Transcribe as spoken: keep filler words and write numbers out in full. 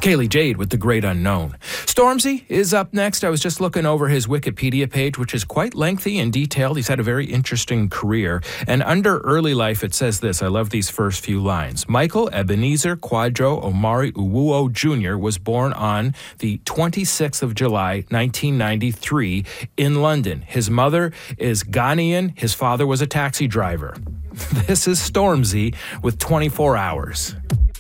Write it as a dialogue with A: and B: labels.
A: Kaylee Jade with The Great Unknown. Stormzy is up next. I was just looking over his Wikipedia page, which is quite lengthy and detailed. He's had a very interesting career. And under early life, it says this. I love these first few lines. Michael Ebenezer Kwadwo Omari Uwuo Junior was born on the twenty-sixth of July, nineteen ninety-three in London. His mother is Ghanaian. His father was a taxi driver. This is Stormzy with twenty-four hours.